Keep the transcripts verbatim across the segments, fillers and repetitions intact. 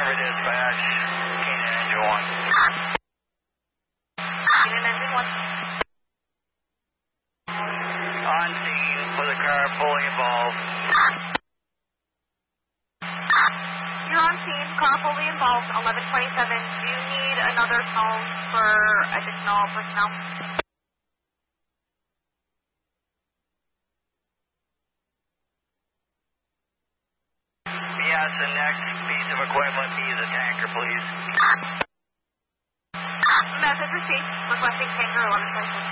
Denver dispatch, Canaan engine one. Canaan engine one. On scene with a car fully involved. You're on scene, car fully involved, eleven twenty-seven. Do you need another phone for additional personnel? Yes, the next piece of equipment needs a tanker, please. Message received. Requesting tanker eleven twenty-seven.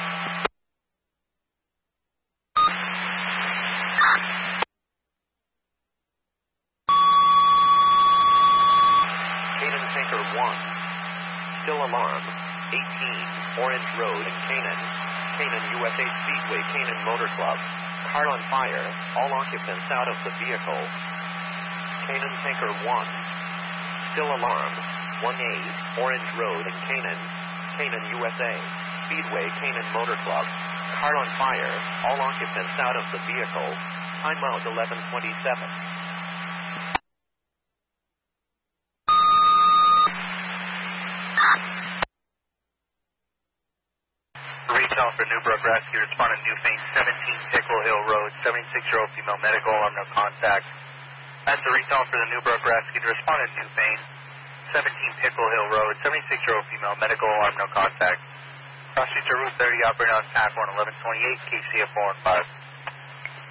Canaan Tanker one. Still alarm. eighteen Orange Road in Canaan. Canaan U S A Speedway Canaan Motor Club. Car on fire. All occupants out of the vehicle. Canaan Tanker one. Still alarm. one eight Orange Road in Canaan. Canaan U S A Speedway Canaan Motor Club. Car on fire. All occupants out of the vehicle. Timeout eleven twenty-seven. Retail for Newbrook Rescue, responding to Newfane, seventeen Pickle Hill Road, seventy-six-year-old female, medical, alarm, no contact. That's the retail for the Newbrook Rescue, responding to Newfane, seventeen Pickle Hill Road, seventy-six-year-old female, medical, alarm, no contact. Cross streets are Route thirty, operating on T A C one eleven twenty-eight, K C F four and five.